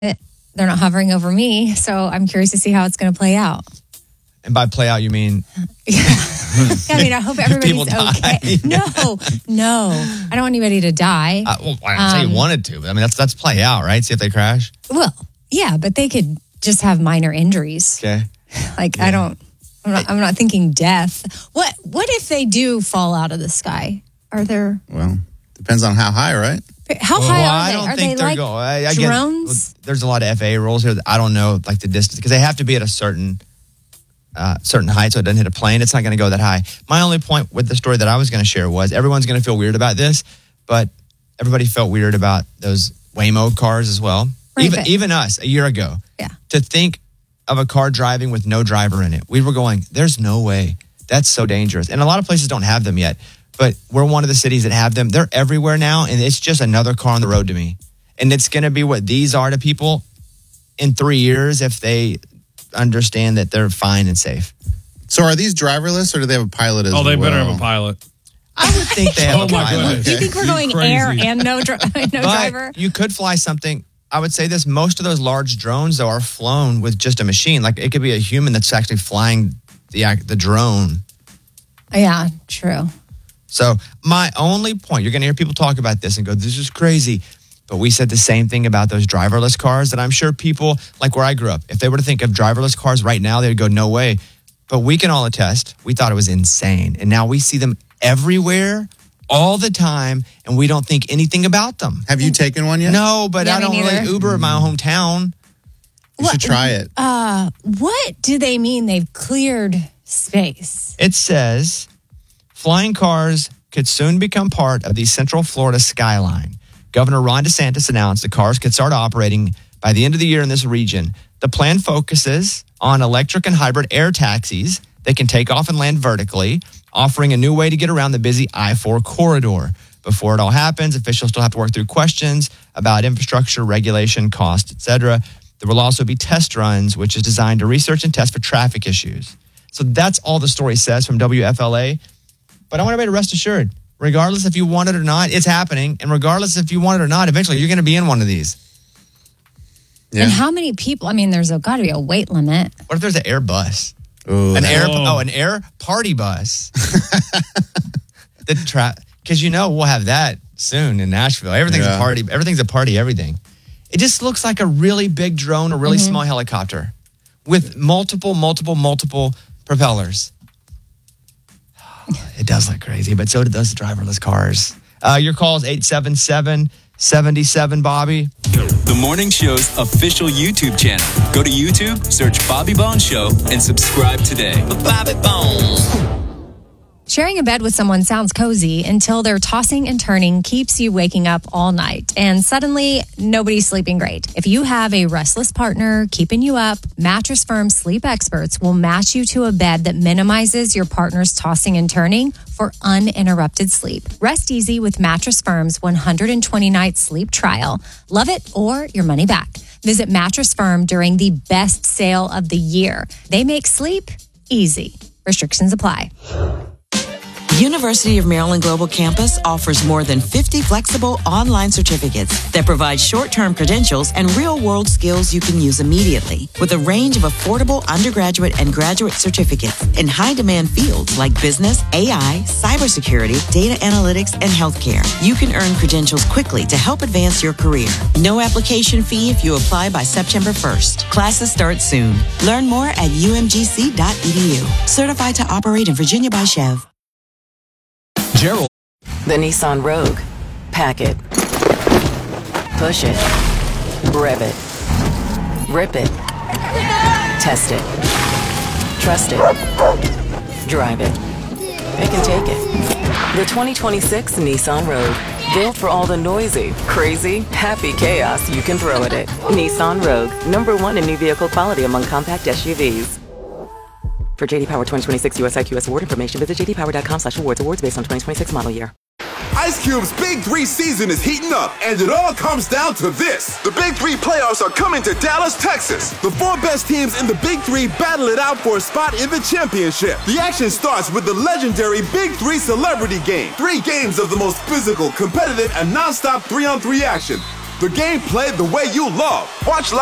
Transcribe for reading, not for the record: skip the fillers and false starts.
They're not hovering over me, so I'm curious to see how it's going to play out. And by play out, you mean? Yeah. I mean, I hope everybody's okay. No. I don't want anybody to die. Well, I didn't say you wanted to. But I mean, that's play out, right? See if they crash. Well, yeah, but they could just have minor injuries. Okay. Like, yeah. I'm not thinking death. What if they do fall out of the sky? Are there? Well, depends on how high, right? How high are they? I don't are think they they're like drones? There's a lot of FAA rules here. I don't know, like the distance, because they have to be at a certain height so it doesn't hit a plane. It's not going to go that high. My only point with the story that I was going to share was everyone's going to feel weird about this, but everybody felt weird about those Waymo cars as well. Right, even us a year ago. Yeah. To think of a car driving with no driver in it. We were going, there's no way. That's so dangerous. And a lot of places don't have them yet. But we're one of the cities that have them. They're everywhere now, and it's just another car on the road to me. And it's going to be what these are to people in 3 years if they understand that they're fine and safe. So are these driverless, or do they have a pilot as well? Oh, they better have a pilot. I would think they have a pilot. Do you think we're going air and no driver? You could fly something. I would say this. Most of those large drones, though, are flown with just a machine. Like, it could be a human that's actually flying the drone. Yeah, true. So my only point, you're going to hear people talk about this and go, this is crazy. But we said the same thing about those driverless cars that I'm sure people, like where I grew up, if they were to think of driverless cars right now, they'd go, no way. But we can all attest, we thought it was insane. And now we see them everywhere, all the time, and we don't think anything about them. Have you taken one yet? No, but I don't really Uber in my hometown. You should try it. What do they mean they've cleared space? It says flying cars could soon become part of the Central Florida skyline. Governor Ron DeSantis announced the cars could start operating by the end of the year in this region. The plan focuses on electric and hybrid air taxis that can take off and land vertically, offering a new way to get around the busy I-4 corridor. Before it all happens, officials still have to work through questions about infrastructure, regulation, cost, etc. There will also be test runs, which is designed to research and test for traffic issues. So that's all the story says from WFLA. But I want everybody to rest assured, regardless if you want it or not, it's happening. And regardless if you want it or not, eventually you're going to be in one of these. Yeah. And how many people? I mean, there's got to be a weight limit. What if there's an air bus? Ooh, an air party bus. Because we'll have that soon in Nashville. Everything's a party. Everything's a party. Everything. It just looks like a really big drone, a really small helicopter with multiple propellers. It does look crazy, but so do those driverless cars. Your call is 877-77 Bobby. The Morning Show's official YouTube channel. Go to YouTube, search Bobby Bones Show, and subscribe today. Bobby Bones. Sharing a bed with someone sounds cozy until their tossing and turning keeps you waking up all night. And suddenly, nobody's sleeping great. If you have a restless partner keeping you up, Mattress Firm's sleep experts will match you to a bed that minimizes your partner's tossing and turning for uninterrupted sleep. Rest easy with Mattress Firm's 120-night sleep trial. Love it or your money back. Visit Mattress Firm during the best sale of the year. They make sleep easy. Restrictions apply. University of Maryland Global Campus offers more than 50 flexible online certificates that provide short-term credentials and real-world skills you can use immediately. With a range of affordable undergraduate and graduate certificates in high-demand fields like business, AI, cybersecurity, data analytics, and healthcare, you can earn credentials quickly to help advance your career. No application fee if you apply by September 1st. Classes start soon. Learn more at umgc.edu. Certified to operate in Virginia by Chev. Gerald. The Nissan Rogue. Pack it. Push it. Rev it. Rip it. Test it. Trust it. Drive it. It can take it. The 2026 Nissan Rogue. Built for all the noisy, crazy, happy chaos you can throw at it. Nissan Rogue. #1 in new vehicle quality among compact SUVs. For JD Power 2026 US IQS award information, visit jdpower.com/awards. Awards based on 2026 model year. Ice Cube's Big 3 season is heating up, and it all comes down to this. The Big 3 playoffs are coming to Dallas, Texas. The 4 best teams in the Big 3 battle it out for a spot in the championship. The action starts with the legendary Big 3 Celebrity Game. 3 games of the most physical, competitive, and non-stop 3-on-3 action. The game played the way you love. Watch live